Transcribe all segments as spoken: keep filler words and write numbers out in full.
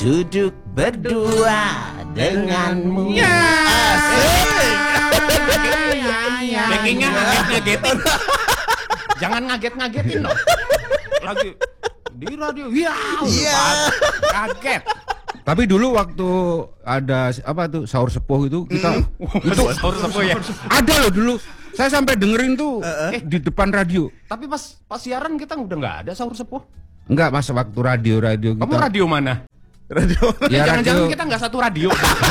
duduk berdua denganmu. Ya. Backingnya ngaget-ngagetin. Jangan ngaget-ngagetin dong. Lagi di radio, ya, Iya. kaget. Tapi dulu waktu ada apa tuh sahur sepuh itu kita Mm. Itu sahur sepuh ya. ada loh dulu. Saya sampai dengerin tuh Uh-uh. eh, di depan radio. Tapi pas pas siaran kita udah nggak ada sahur sepuh. Enggak, mas waktu radio-radio kita. Kamu radio mana? Radio. Ya, Jangan-jangan radio. kita nggak satu radio.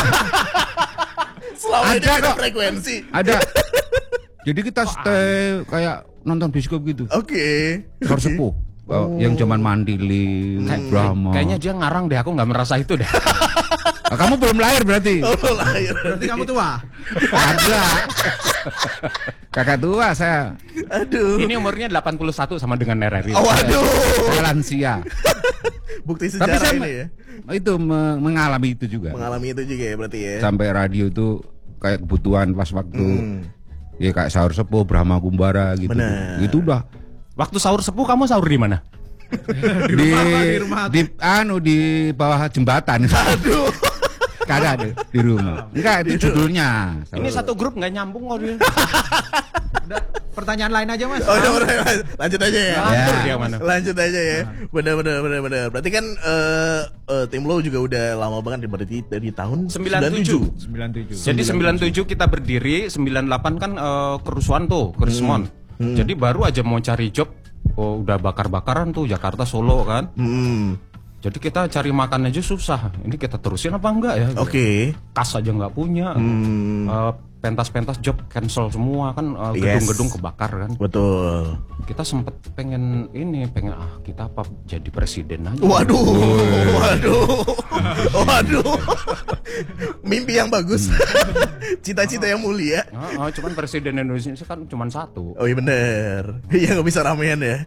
Selama ini Ada ada kok. frekuensi. Ada. Jadi kita stay kayak nonton bioskop gitu. Oke. Sahur sepuh. Oh, yang zaman Mandili, Brahma. Kayaknya dia ngarang deh, aku nggak merasa itu deh. Ah, kamu belum lahir berarti. Oh, lahir. Berarti kamu tua. Ada. Kakak tua saya. Aduh. Ini umurnya delapan puluh satu sama dengan R R I. Oh, waduh. Saya lansia. Bukti Tapi sejarah saya ini ya. itu me- mengalami itu juga. Mengalami itu juga ya berarti ya. Sampai radio itu kayak kebutuhan pas waktu Hmm. ya kayak sahur sepuh, Brahma Kumbara gitu. Bener. Itu udah Waktu sahur sepuh kamu sahur di mana? di di rumah. di anu di bawah jembatan. Aduh. Kagak ada di rumah. Enggak, itu judulnya. Ini satu grup nggak nyambung kok dia. Udah, pertanyaan lain aja mas. Oh, udah, udah, udah. Lanjut aja ya. Ngatur Ya. dia mana? Lanjut aja ya. Benar benar benar benar. Berarti kan eh, eh, tim lo juga udah lama banget berarti dari tahun sembilan puluh tujuh. sembilan puluh tujuh. Jadi sembilan puluh tujuh kita berdiri, sembilan puluh delapan kan eh, kerusuhan tuh, kerismon. Jadi baru aja mau cari job, oh, udah bakar-bakaran tuh Jakarta Solo kan. Hmm. Jadi kita cari makan aja susah. Ini kita terusin apa enggak ya? Oke. Kas aja nggak punya. Hmm. Eh, pentas-pentas job cancel semua kan, eh, Yes. gedung-gedung kebakar kan. Betul. Kita sempet pengen ini, pengen ah kita apa jadi presiden aja. Waduh. Waduh. Waduh. Mimpi yang bagus. Cita-cita yang mulia. Ah, ah, cuman presiden Indonesia kan cuma satu. Oh iya bener. Iya nggak bisa ramean ya.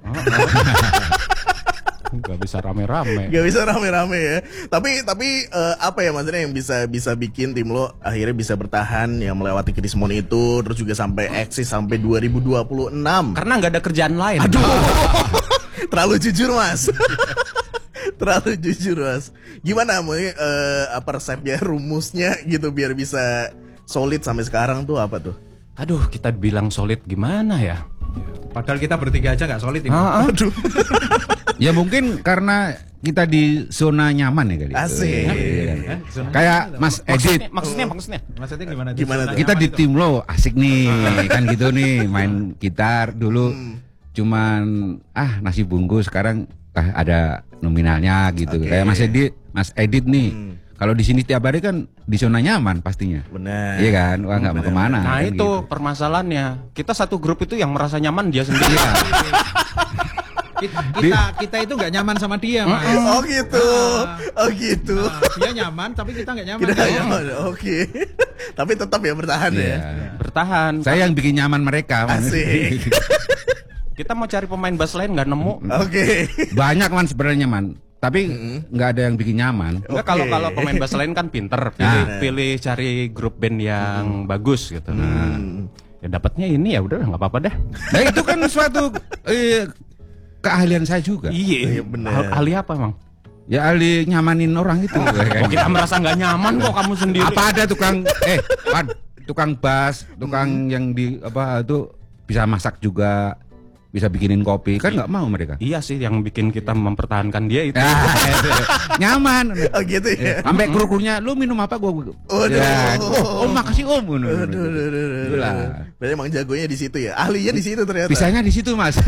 Nggak bisa rame-rame. Gak bisa rame-rame ya. Tapi tapi eh, apa ya maksudnya yang bisa bisa bikin tim lo akhirnya bisa bertahan yang melewati krismon itu terus juga sampai eksis sampai dua ribu dua puluh enam. Karena nggak ada kerjaan lain. Aduh. Terlalu jujur mas. Terlalu jujur mas. Gimana mau eh, apa resepnya, rumusnya gitu biar bisa solid sampai sekarang tuh apa tuh? Aduh, kita bilang solid gimana ya? Padahal kita bertiga aja nggak solid ini. Ah, ah. Aduh. Ya mungkin karena kita di zona nyaman ya kali. Asik. Iya kan? Eh, zona Kayak nyaman Mas Maksudnya, Edit. maksudnya, maksudnya. Maksudnya gimana? tuh? Gimana Zona tuh? Kita nyaman di itu. tim lo asik nih kan gitu nih main gitar dulu cuman ah nasi bungkus sekarang ah, ada nominalnya gitu. Oke. Kayak Mas Edit, Mas Edit nih. Hmm. Kalau di sini tiap hari kan di zona nyaman pastinya. Benar. Iya kan? Wah nggak mau Benar. kemana. Nah kan itu gitu. permasalahannya. Kita satu grup itu yang merasa nyaman dia sendiri. Iya. Kita, kita kita itu nggak nyaman sama dia mas. Oh gitu. Oh gitu. Nah, dia nyaman tapi kita nggak nyaman. Kita Ya. nyaman. Oke. Tapi tetap ya bertahan Iya. ya. Bertahan. Saya yang bikin nyaman mereka. Asik. Kita mau cari pemain bass lain nggak nemu. Oke. Banyak man sebenarnya man. Tapi nggak ada yang bikin nyaman. Enggak, Oke. kalau kalau pemain bass lain kan pinter, pilih pilih cari grup band yang bagus gitu. Nah, ya dapatnya ini ya udah nggak apa-apa deh. Nah itu kan suatu eh, keahlian saya juga. Iya, Iya, bener. Hal- ahli apa emang? Ya ahli nyamanin orang itu. Oh, kita merasa nggak nyaman kok kamu sendiri. Apa ada tukang eh Wan, tukang bass, tukang yang di apa itu bisa masak juga, bisa bikinin kopi kan nggak mau mereka. Iya sih yang bikin kita mempertahankan dia itu. Ah, itu. Nyaman. Oh gitu ya. Sampai kru-krunya lu minum apa gua. Waduh. Ya, oh, oh, makasih Om. Aduh, aduh, aduh, aduh. Itulah. Berarti emang jagonya di situ ya. Ahlinya di situ ternyata. Bisanya di situ, Mas.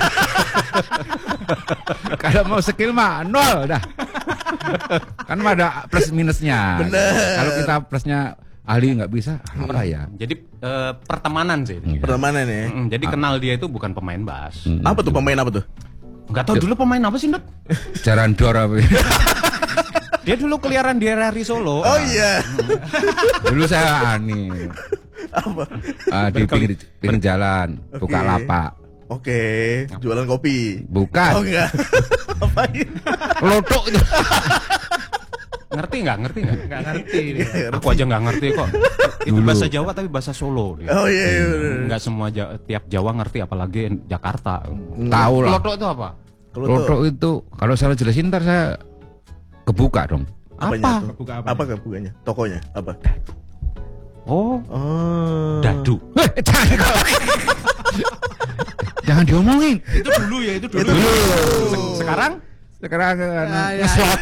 Kalau mau skill mah nol dah. Kan mah ada plus minusnya. Bener. Kalau kita plusnya ahli nggak bisa, apa ya? Jadi eh, pertemanan sih. Iya. Pertemanan ya. Mm, jadi kenal dia itu bukan pemain bass. Apa tuh pemain apa tuh? Nggak tahu dulu pemain apa sih, Ndut? Jaran dor apa? Dia dulu keliaran di R R I Solo. Oh iya. Dulu saya ani Apa? ah, di pinggir, pinggir jalan, buka Oke. lapak. Oke, jualan kopi. Bukan. Oh enggak. Apain? Lotok itu. Ngerti nggak? Ngerti nggak? Nggak ngerti. Aku aja nggak ngerti kok. Itu Dulu. bahasa Jawa tapi bahasa Solo. Dia. Oh iya, iya bener. Nggak semua Ja- tiap Jawa ngerti apalagi Jakarta. Tahu lah. Lotok itu apa? Kelotok. Lotok itu kalau saya jelasin ntar saya kebuka dong. Apanya Apa? tuh? Kebuka apa? apa? Apa kebukannya? Tokonya apa? Oh, Oh. dadu. Eh, jangan, jangan diomongin. Itu dulu ya, itu dulu. Se- Sekarang? Sekarang kan Ya, ya. ngeslot.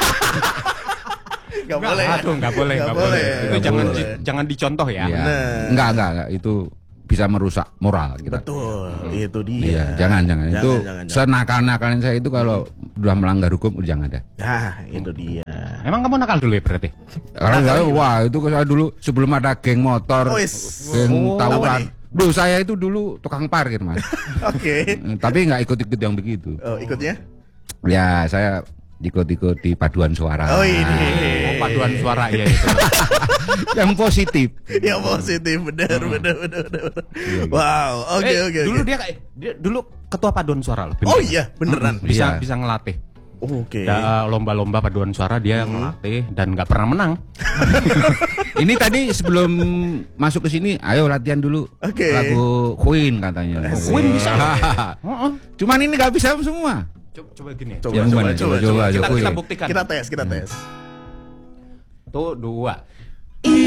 Gak boleh. Aduh, nggak boleh, Nggak nggak boleh. boleh, Itu nggak jangan boleh. di- jangan dicontoh ya. Iya. Bener. Enggak, enggak, enggak. Itu bisa merusak moral kita. Betul, itu dia. Iya, jangan, jangan. Itu jangan, jangan. senakal-nakalnya saya itu kalau udah melanggar hukum udah jangan ada. Nah, itu dia. Emang kamu nakal dulu ya berarti? Kalau saya, wah itu saya dulu sebelum ada geng motor, Oh, is. geng Oh, apa tawuran. nih? Duh, saya itu dulu tukang parkir, Mas. Oke. Eh, Tapi nggak ikut-ikut yang begitu. Oh, ikutnya? Ya, saya ikut-ikut di paduan suara. Oh, ini. Oh, paduan suara ya itu. Yang positif. Yang positif, benar, benar, benar, benar. Iya, iya. Wow, oke, Eh, oke, Dulu oke. dia kayak dia dulu ketua paduan suara loh. bener. Oh iya, beneran. Bisa Iya. bisa ngelatih. Oke. Da- lomba-lomba paduan suara dia ngelatih dan nggak pernah menang. Ini tadi sebelum masuk ke sini, ayo latihan dulu. Oke. Lagu Queen katanya. Queen bisa. Heeh. Cuman ini nggak bisa semua. Coba, coba gini. Coba, Yang coba, mana? coba, Coba, coba, Kita, Queen. kita buktikan. Kita tes, kita tes. Tuh dua.